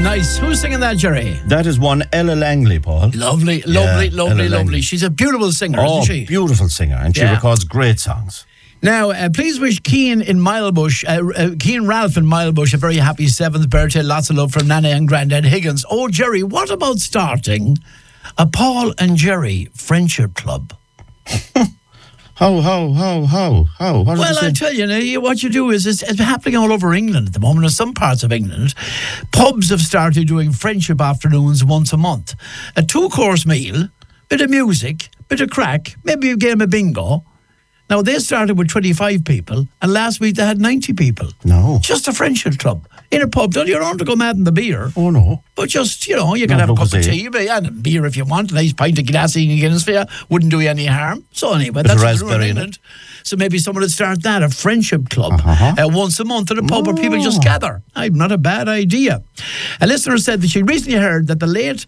Nice. Who's singing that, Jerry? That is one Ella Langley, Paul. Lovely. She's a beautiful singer, isn't she? Beautiful singer, and she records great songs. Now, please wish Cian in Milebush, Cian Ralph in Milebush, a very happy 7th birthday. Lots of love from Nana and Grandad Higgins. Oh, Jerry, what about starting a Paul and Jerry Friendship Club? How? What Well, I tell you, what you do is it's happening all over England at the moment. In some parts of England, pubs have started doing friendship afternoons once a month. A 2-course meal, bit of music, bit of crack, maybe a game of bingo. Now, they started with 25 people, and last week they had 90 people. No. Just a friendship club in a pub. You don't have to go mad in the beer. Oh, no. But just, you can have a cup of tea and a beer if you want. A nice pint of glassy and Guinness for you. Wouldn't do you any harm. So anyway, that's what we're doing in it. So maybe someone would start that, a friendship club, once a month at a pub where people just gather. Not a bad idea. A listener said that she recently heard that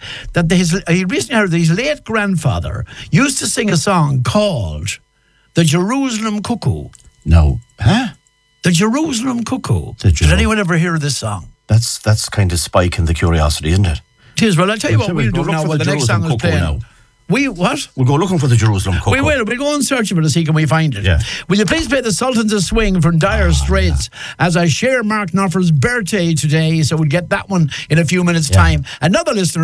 his late grandfather used to sing a song called The Jerusalem Cuckoo. No. Huh? The Jerusalem Cuckoo. Did anyone ever hear this song? That's kind of spiking the curiosity, isn't it? It is. Well, I'll tell you what we'll do now when the next song is playing. Now. We'll go looking for the Jerusalem Cuckoo. We will. We'll go and search for it to see can we find it. Yeah. Will you please play the Sultans of Swing from Dire Straits as I share Mark Knopfler's birthday today, so we'll get that one in a few minutes' time. Another listener